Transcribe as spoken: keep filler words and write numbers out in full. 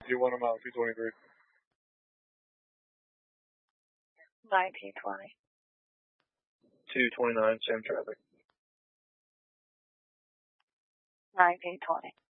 You want them out, two twenty-three. nineteen twenty. two twenty-nine, same traffic. nineteen twenty.